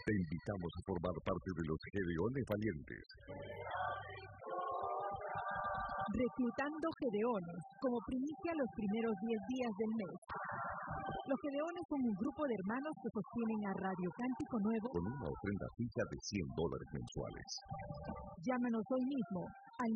Te invitamos a formar parte de los Gedeones Valientes. Reclutando Gedeones como primicia los primeros 10 días del mes. Los Gedeones son un grupo de hermanos que sostienen a Radio Cántico Nuevo con una ofrenda fija de $100 mensuales. Llámanos hoy mismo al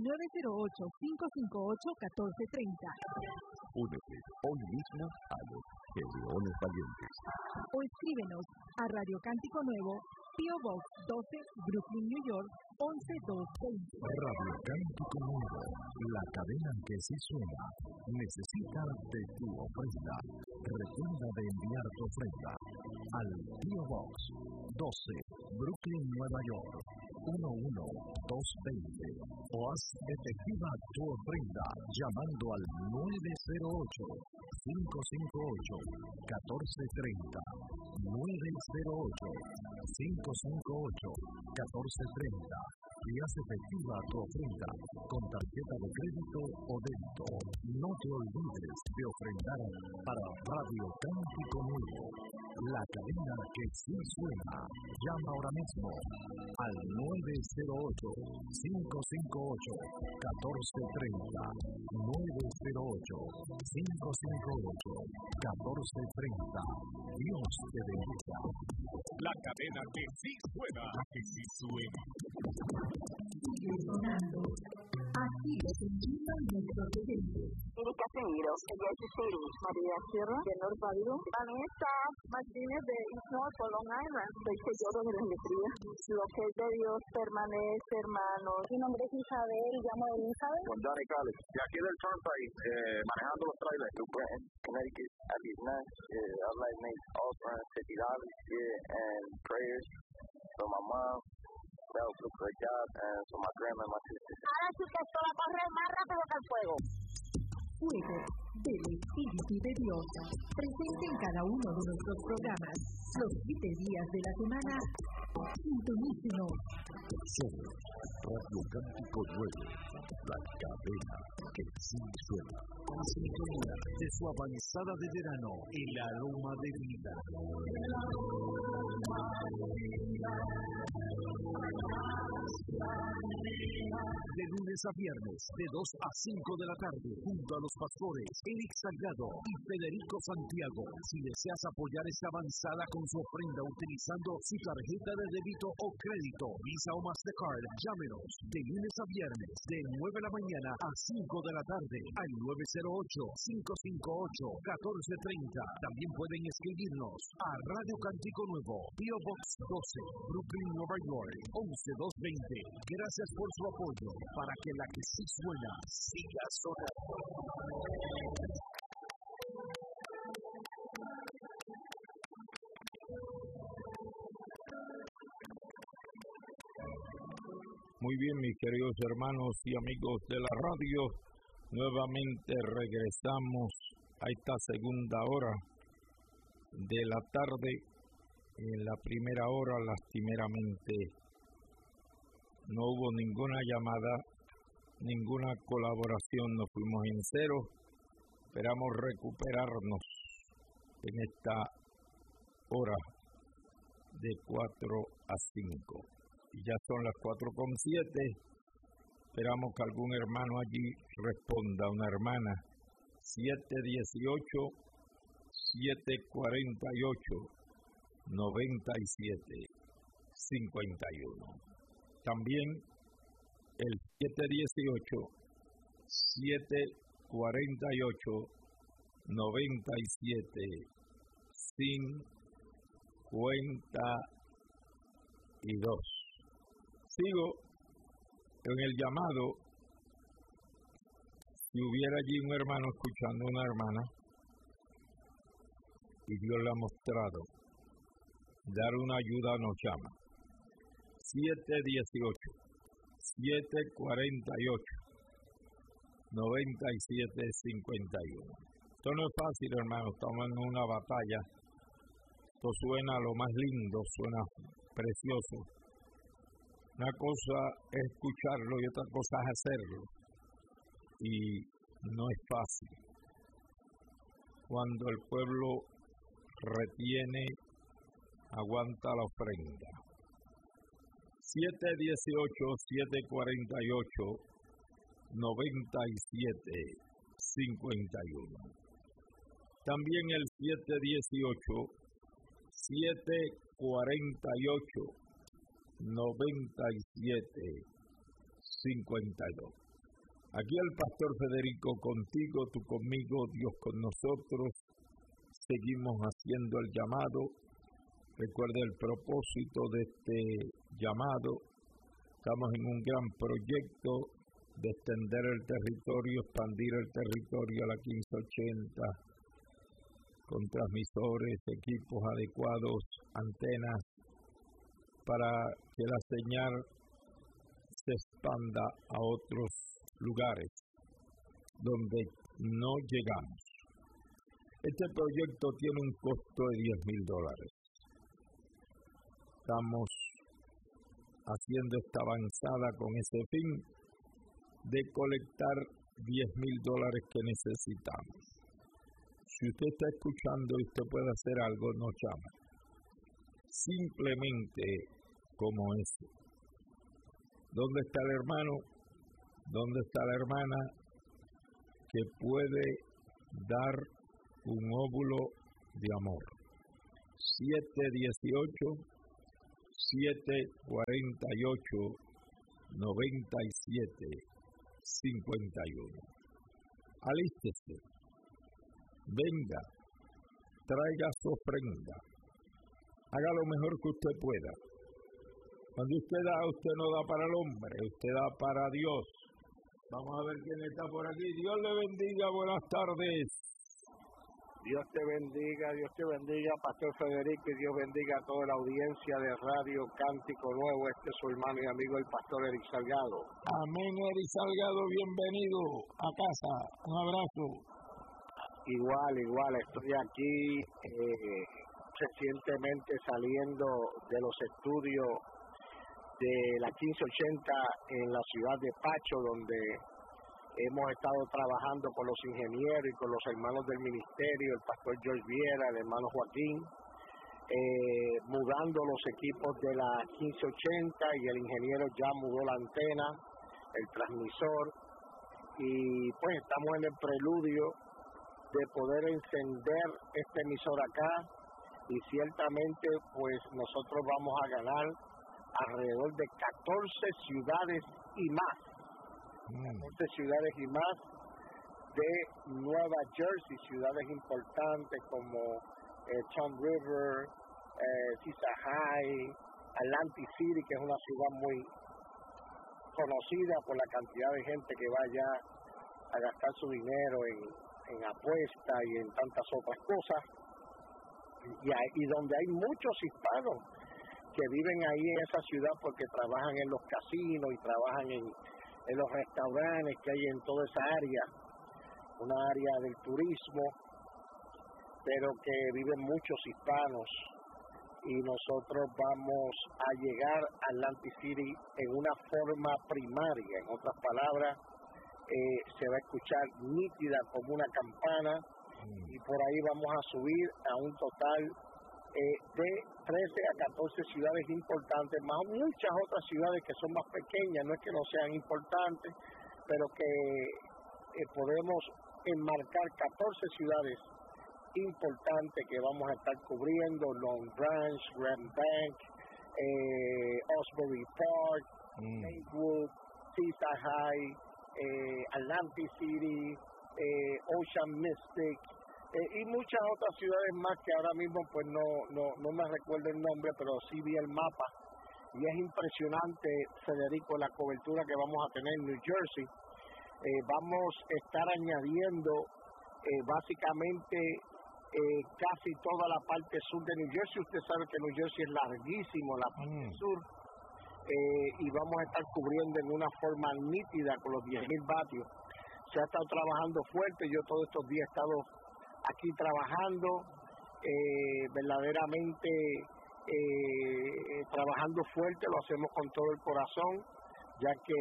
908-558-1430. Únete hoy mismo a los Gedeones Valientes. O escríbenos a Radio Cántico Nuevo, P.O. Box 12, Brooklyn, New York, 11220. Radio Cántico Nuevo, la cadena que sí suena, necesita de tu ofrenda. Recuerda de enviar tu ofrenda al P.O. Box 12, Brooklyn, Nueva York, 11220. O haz efectiva tu ofrenda llamando al 908-558-1430. 908-558-1430. Y haz efectiva tu ofrenda con tarjeta de crédito o débito. No te olvides de ofrendar para Radio Cántico Nuevo, la cadena que sí suena. Llama ahora mismo al 908-558-1430. 908-558-1430. Dios te bendiga. La cadena que sí suena, que sí suena. Sigue sonando. Aquí los invita nuestro oyente. Erika Casemiro, Jersey City, María Sierra, de North Babylon, Vanessa Martínez de East North, Long Island. Soy que lloro de la alegría. Lo que es de Dios permanece, hermanos. Mi nombre es Isabel, llamo de Elizabeth. Con Danny Cali, de aquí del Turnpike, manejando los trailers. New Britain, Connecticut, at East Nash, I'd like to make offering $50, and prayers for my mom. That was a great job, and for my grandma and my sister. Ahora sí que esto va a correr más rápido que el fuego. Fuego del Espíritu de Dios, presente en cada uno de nuestros programas, los 7 días de la semana. Sintonícenos. Somos Radio Cántico Nuevo, la cadena que sí suena. Con sintonía de su avanzada de verano, el aroma de vida. De lunes a viernes, de 2 a 5 de la tarde, junto a los pastores Eric Salgado y Federico Santiago. Si deseas apoyar esta avanzada con su ofrenda utilizando su tarjeta de débito o crédito, Visa o Mastercard, llámenos de lunes a viernes, de 9 de la mañana a 5 de la tarde, al 908-558-1430. También pueden escribirnos a Radio Cántico Nuevo, P.O. Box 12, Brooklyn, Nueva York, 11220. Gracias por su apoyo para que la que sí suena siga sonando. Muy bien, mis queridos hermanos y amigos de la radio, nuevamente regresamos a esta segunda hora de la tarde. En la primera hora, lastimeramente, no hubo ninguna llamada, ninguna colaboración, nos fuimos en cero. Esperamos recuperarnos en esta hora de 4 a 5. Ya son las 4:07. Esperamos que algún hermano allí responda, una hermana. 718-748-9751. También el 718-748-9752. Sigo en el llamado. Si hubiera allí un hermano escuchando a una hermana y Dios le ha mostrado dar una ayuda, nos llama. 718-748-9751. Esto no es fácil, hermano, estamos en una batalla. Esto suena lo más lindo, suena precioso. Una cosa es escucharlo y otra cosa es hacerlo. Y no es fácil. Cuando el pueblo retiene Aguanta la ofrenda. 718-748-9751. También el 718-748-9752. Aquí el pastor Federico contigo, tú conmigo, Dios con nosotros. Seguimos haciendo el llamado. Recuerda el propósito de este llamado. Estamos en un gran proyecto de extender el territorio, expandir el territorio a la 1580, con transmisores, equipos adecuados, antenas, para que la señal se expanda a otros lugares donde no llegamos. Este proyecto tiene un costo de $10,000. Estamos haciendo esta avanzada con ese fin de colectar $10,000 que necesitamos. Si usted está escuchando y usted puede hacer algo, nos llama. Simplemente como eso. ¿Dónde está el hermano? ¿Dónde está la hermana que puede dar un óvulo de amor? 718-748-9751. Alístese. Venga. Traiga su ofrenda. Haga lo mejor que usted pueda. Cuando usted da, usted no da para el hombre, usted da para Dios. Vamos a ver quién está por aquí. Dios le bendiga, buenas tardes. Dios te bendiga, Pastor Federico, y Dios bendiga a toda la audiencia de Radio Cántico Nuevo. Este es su hermano y amigo, el Pastor Eric Salgado. Amén, Eric Salgado, bienvenido a casa. Un abrazo. Igual, estoy aquí recientemente saliendo de los estudios de la 1580 en la ciudad de Pacho, donde hemos estado trabajando con los ingenieros y con los hermanos del ministerio, el pastor George Viera, el hermano Joaquín, mudando los equipos de la 1580, y el ingeniero ya mudó la antena, el transmisor, y pues estamos en el preludio de poder encender este emisor acá, y ciertamente pues nosotros vamos a ganar alrededor de 14 ciudades y más. 14 ciudades y más de Nueva Jersey, ciudades importantes como Tom River, Cisa High, Atlantic City, que es una ciudad muy conocida por la cantidad de gente que vaya a gastar su dinero en apuestas y en tantas otras cosas, y donde hay muchos hispanos que viven ahí en esa ciudad porque trabajan en los casinos y trabajan en los restaurantes que hay en toda esa área, una área del turismo, pero que viven muchos hispanos, y nosotros vamos a llegar a Atlantic City en una forma primaria. En otras palabras, se va a escuchar nítida como una campana, y por ahí vamos a subir a un total de 13 a 14 ciudades importantes, más muchas otras ciudades que son más pequeñas, no es que no sean importantes, pero que podemos enmarcar 14 ciudades importantes que vamos a estar cubriendo: Long Branch, Grand Bank, Osbury Park, Lakewood, Cisa High, Atlantic City, Ocean Mystic, y muchas otras ciudades más que ahora mismo pues no me recuerdo el nombre, pero sí vi el mapa, y es impresionante, Federico, la cobertura que vamos a tener en New Jersey. Vamos a estar añadiendo básicamente casi toda la parte sur de New Jersey. Usted sabe que New Jersey es larguísimo, la parte sur, y vamos a estar cubriendo en una forma nítida con los 10,000 vatios. Se ha estado trabajando fuerte, yo todos estos días he estado aquí trabajando, verdaderamente trabajando fuerte, lo hacemos con todo el corazón, ya que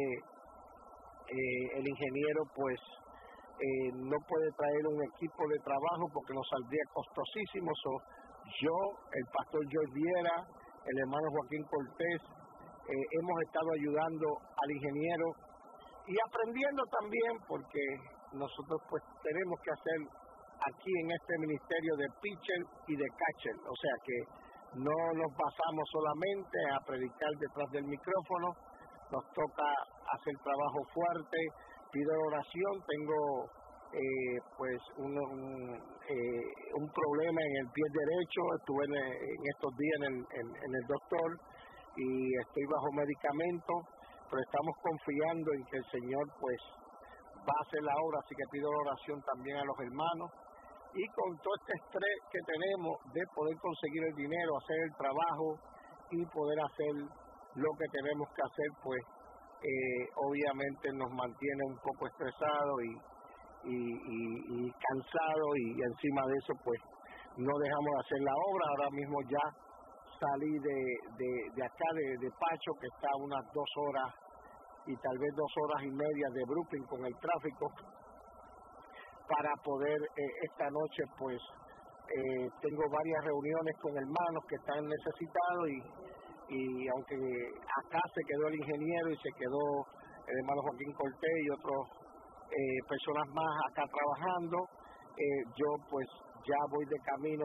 el ingeniero pues no puede traer un equipo de trabajo porque nos saldría costosísimo. yo, el pastor George Viera, el hermano Joaquín Cortés, hemos estado ayudando al ingeniero y aprendiendo también, porque nosotros pues tenemos que hacer aquí en este ministerio de pitcher y de catcher, o sea que no nos basamos solamente a predicar detrás del micrófono, nos toca hacer trabajo fuerte, pido oración, tengo pues un problema en el pie derecho, estuve en estos días en el doctor y estoy bajo medicamento, pero estamos confiando en que el Señor pues va a hacer la obra, así que pido oración también a los hermanos. Y con todo este estrés que tenemos de poder conseguir el dinero, hacer el trabajo y poder hacer lo que tenemos que hacer, pues obviamente nos mantiene un poco estresados y cansados, y encima de eso pues no dejamos de hacer la obra. Ahora mismo ya salí de acá de Pacho, que está a unas 2 horas y tal vez 2 horas y media de Brooklyn con el tráfico, para poder esta noche pues tengo varias reuniones con hermanos que están necesitados y aunque acá se quedó el ingeniero y se quedó el hermano Joaquín Cortés y otros personas más acá trabajando, yo pues ya voy de camino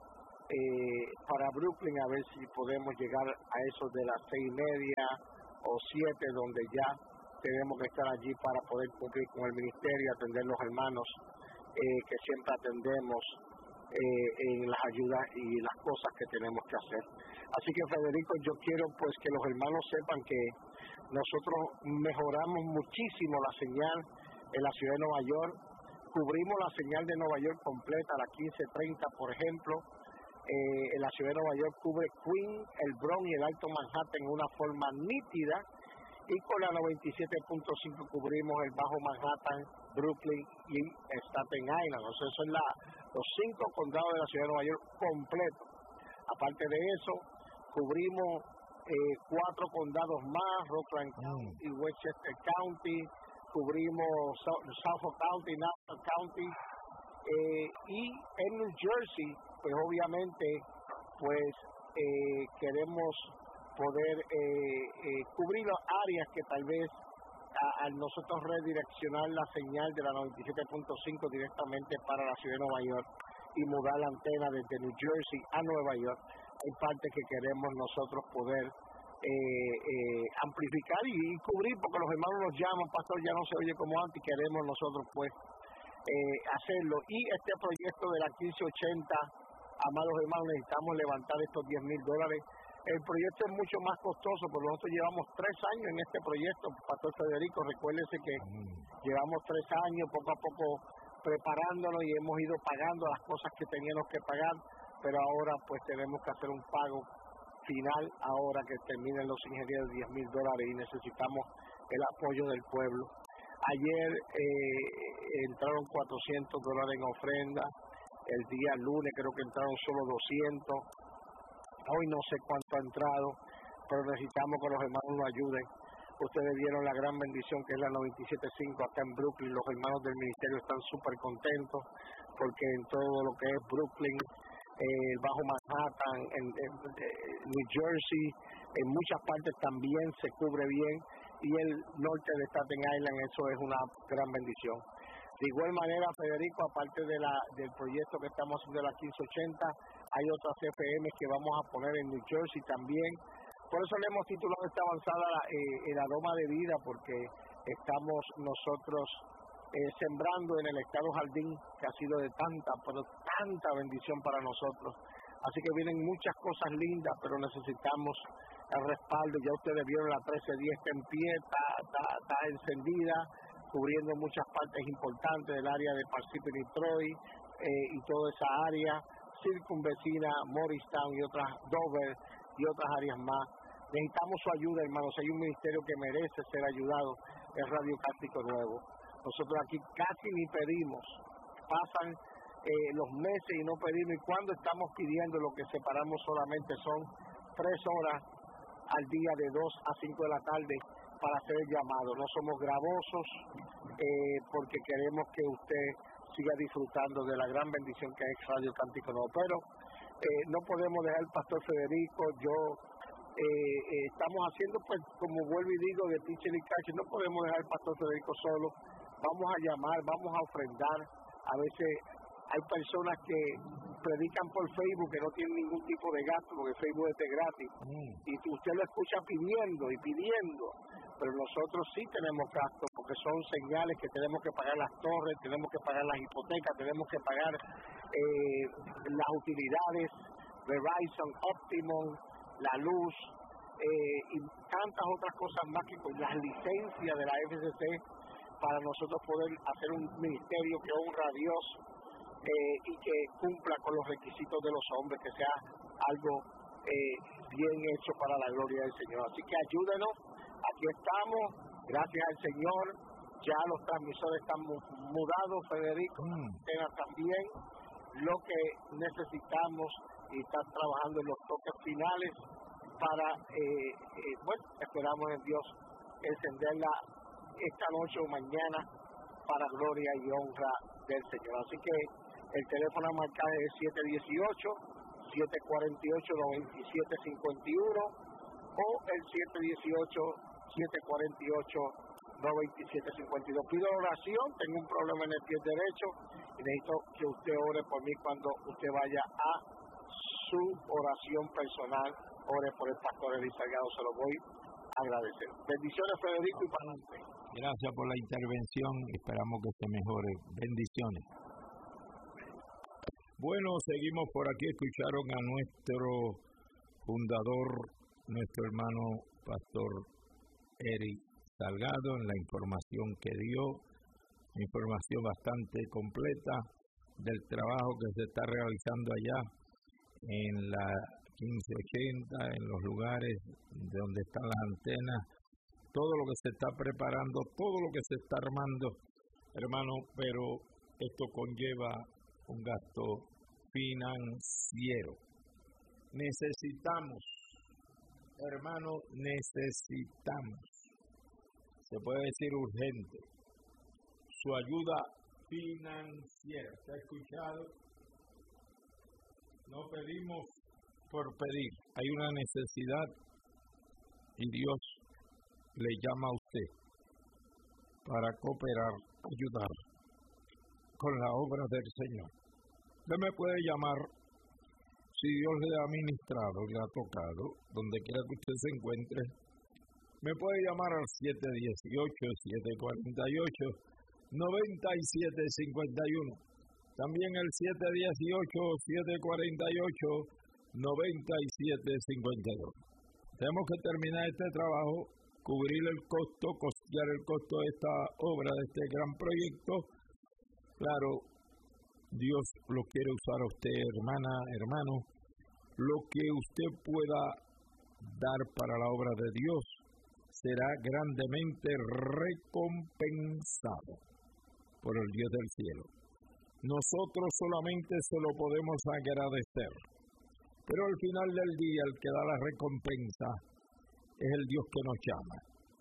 para Brooklyn, a ver si podemos llegar a eso de las 6:30 o 7, donde ya tenemos que estar allí para poder cumplir con el ministerio, atender los hermanos que siempre atendemos en las ayudas y las cosas que tenemos que hacer. Así que, Federico, yo quiero pues que los hermanos sepan que nosotros mejoramos muchísimo la señal en la ciudad de Nueva York, cubrimos la señal de Nueva York completa, la 1530, por ejemplo. En la ciudad de Nueva York cubre Queens, el Bronx y el Alto Manhattan en una forma nítida, y con la 97.5 cubrimos el Bajo Manhattan, Brooklyn y Staten Island. O sea, son los 5 condados de la ciudad de Nueva York completos. Aparte de eso, cubrimos 4 condados más, Rockland County y Westchester County, cubrimos Suffolk County, Nassau County, y en New Jersey, pues obviamente, pues queremos poder cubrir las áreas que tal vez al nosotros redireccionar la señal de la 97.5 directamente para la ciudad de Nueva York y mudar la antena desde New Jersey a Nueva York, hay partes que queremos nosotros poder amplificar y cubrir, porque los hermanos nos llaman, pastor, ya no se oye como antes, y queremos nosotros pues hacerlo. Y este proyecto de la 1580, amados hermanos, necesitamos levantar estos $10,000. El proyecto es mucho más costoso, porque nosotros llevamos 3 años en este proyecto, pastor Federico, recuérdese que llevamos 3 años poco a poco preparándonos y hemos ido pagando las cosas que teníamos que pagar, pero ahora pues tenemos que hacer un pago final ahora que terminen los ingenieros de $10,000 y necesitamos el apoyo del pueblo. Ayer entraron $400 en ofrenda, el día lunes creo que entraron solo 200, hoy no sé cuánto ha entrado, pero necesitamos que los hermanos nos ayuden. Ustedes vieron la gran bendición que es la 97.5 acá en Brooklyn. Los hermanos del ministerio están súper contentos porque en todo lo que es Brooklyn, el Bajo Manhattan, en New Jersey, en muchas partes también se cubre bien, y el norte de Staten Island, eso es una gran bendición. De igual manera, Federico, aparte del proyecto que estamos haciendo de la 1580, hay otras FM que vamos a poner en New Jersey también. Por eso le hemos titulado esta avanzada el aroma de vida, porque estamos nosotros sembrando en el estado Jardín, que ha sido de tanta bendición para nosotros. Así que vienen muchas cosas lindas, pero necesitamos el respaldo. Ya ustedes vieron la 1310 está en pie, está encendida, cubriendo muchas partes importantes del área de Parsippany y Troy y toda esa área circunvecina, Morristown y otras, Dover y otras áreas más. Necesitamos su ayuda, hermanos. Hay un ministerio que merece ser ayudado, es Radio Cántico Nuevo. Nosotros aquí casi ni pedimos, pasan los meses y no pedimos, y cuando estamos pidiendo lo que separamos solamente son 3 horas al día de 2 a 5 de la tarde para hacer el llamado. No somos gravosos porque queremos que usted siga disfrutando de la gran bendición que es Radio Cántico Nuevo. Pero no podemos dejar al pastor Federico. Estamos haciendo, pues, como vuelvo y digo, de pitcher y catcher, no podemos dejar al pastor Federico solo. Vamos a llamar, vamos a ofrendar. A veces hay personas que predican por Facebook que no tienen ningún tipo de gasto, porque Facebook es de gratis. Y usted lo escucha pidiendo y pidiendo, pero nosotros sí tenemos gastos, porque son señales que tenemos que pagar las torres, tenemos que pagar las hipotecas, tenemos que pagar las utilidades, Verizon, Optimum, la luz, y tantas otras cosas más, que con las licencias de la FCC, para nosotros poder hacer un ministerio que honra a Dios y que cumpla con los requisitos de los hombres, que sea algo bien hecho para la gloria del Señor. Así que ayúdenos, aquí estamos, gracias al Señor. Ya los transmisores están mudados, Federico, también. Lo que necesitamos, y están trabajando en los toques finales para, bueno, esperamos en Dios encenderla esta noche o mañana para gloria y honra del Señor. Así que el teléfono a marcar es 718-748-9751 o el 718-748-9752. Pido oración, tengo un problema en el pie derecho y necesito que usted ore por mí cuando usted vaya a su oración personal. Ore por el pastor Eli Salgado, se lo voy a agradecer. Bendiciones, Federico, y para usted. Gracias por la intervención, esperamos que se mejore. Bendiciones. Bueno, seguimos por aquí. Escucharon a nuestro fundador, nuestro hermano pastor Eric Salgado, en la información que dio, información bastante completa del trabajo que se está realizando allá en la 1580, en los lugares donde están las antenas, todo lo que se está preparando, todo lo que se está armando, hermano, pero esto conlleva un gasto financiero. Necesitamos, hermano, se puede decir urgente, su ayuda financiera. ¿Se ha escuchado? No pedimos por pedir, hay una necesidad y Dios le llama a usted para cooperar, ayudar con la obra del Señor. Usted me puede llamar, si Dios le ha ministrado, le ha tocado, donde quiera que usted se encuentre, me puede llamar al 718-748-9751. También el 718-748-9752. Tenemos que terminar este trabajo, cubrir el costo, costear el costo de esta obra, de este gran proyecto. Claro, Dios lo quiere usar a usted, hermana, hermano. Lo que usted pueda dar para la obra de Dios será grandemente recompensado por el Dios del cielo. Nosotros solamente se lo podemos agradecer, pero al final del día el que da la recompensa es el Dios que nos llama.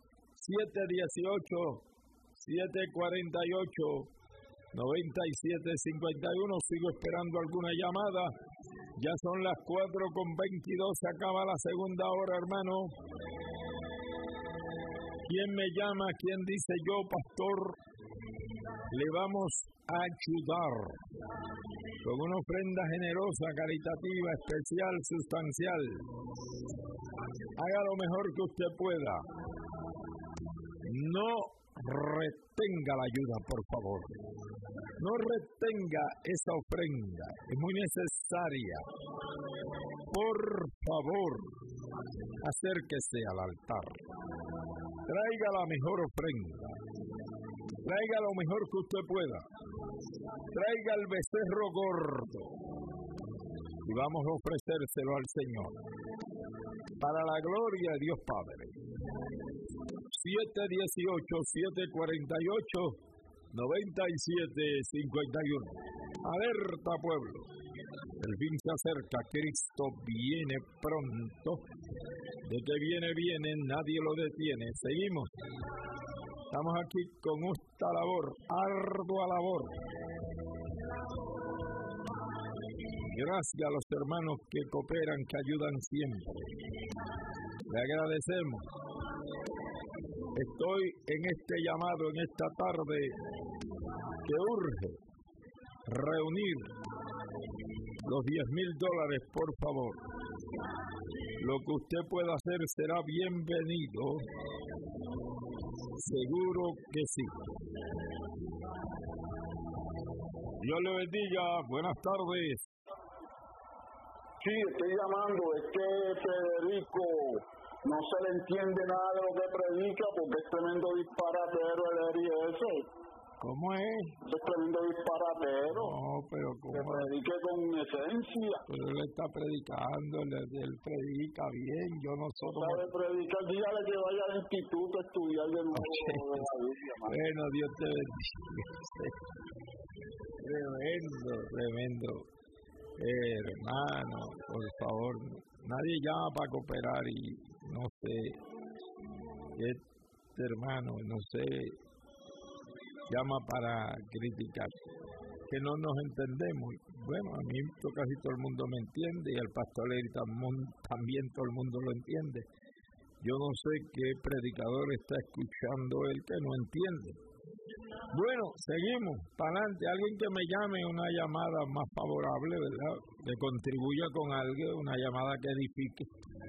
718-748-9751. Sigo esperando alguna llamada. Ya son las 4:22, se acaba la segunda hora, hermano. ¿Quién me llama? ¿Quién dice yo, pastor? Le vamos a ayudar con una ofrenda generosa, caritativa, especial, sustancial. Haga lo mejor que usted pueda. No retenga la ayuda, por favor. No retenga esa ofrenda. Es muy necesaria. Por favor, acérquese al altar. Traiga la mejor ofrenda. Traiga lo mejor que usted pueda. Traiga el becerro gordo. Y vamos a ofrecérselo al Señor. Para la gloria de Dios Padre. 718-748-9751. Alerta, pueblo. El fin se acerca. Cristo viene pronto. De que viene, nadie lo detiene. Seguimos. Estamos aquí con esta labor, ardua labor. Gracias a los hermanos que cooperan, que ayudan siempre. Le agradecemos. Estoy en este llamado, en esta tarde, que urge reunir los $10,000, por favor. Lo que usted pueda hacer será bienvenido. Seguro que sí. Dios le bendiga. Buenas tardes. Sí, estoy llamando. Es que Federico no se le entiende nada de lo que predica porque es tremendo disparatero el ese. ¿Cómo es? Es tremendo disparatero. No, pero ¿cómo? Que predique con esencia. Pero él está predicando, él predica bien, yo no sé cómo. Sabe predicar, dígale que vaya al instituto a estudiar de nuevo de la Biblia. Bueno, Dios te bendiga. Tremendo. Hermano, por favor, nadie llama para cooperar y no sé, hermano, no sé, llama para criticar, que no nos entendemos. Bueno, a mí casi todo el mundo me entiende y al pastor Eri también todo el mundo lo entiende. Yo no sé qué predicador está escuchando él que no entiende. Bueno, seguimos para adelante. Alguien que me llame, una llamada más favorable, ¿verdad? Que contribuya con algo, una llamada que edifique.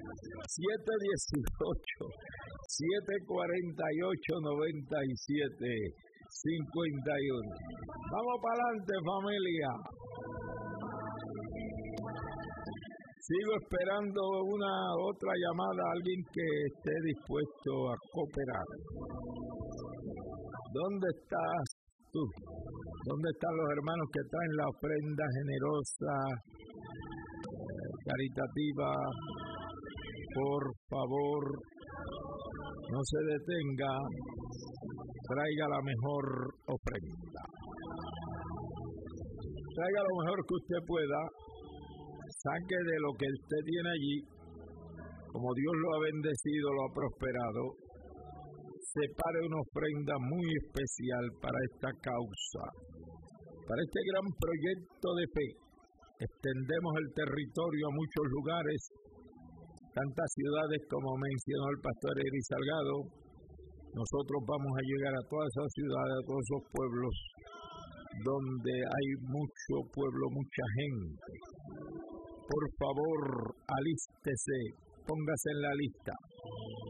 718-748-9751. Vamos para adelante, familia. Sigo esperando una otra llamada, alguien que esté dispuesto a cooperar. ¿Dónde estás tú? ¿Dónde están los hermanos que traen la ofrenda generosa, caritativa? Por favor, no se detenga, traiga la mejor ofrenda. Traiga lo mejor que usted pueda, saque de lo que usted tiene allí, como Dios lo ha bendecido, lo ha prosperado, separe una ofrenda muy especial para esta causa, para este gran proyecto de fe. Extendemos el territorio a muchos lugares, tantas ciudades como mencionó el pastor Eri Salgado. Nosotros vamos a llegar a todas esas ciudades, a todos esos pueblos donde hay mucho pueblo, mucha gente. Por favor, alístese, póngase en la lista.